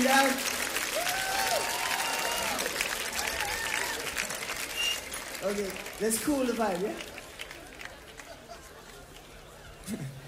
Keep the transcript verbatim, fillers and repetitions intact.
coming down. Okay, let's cool the vibe, yeah?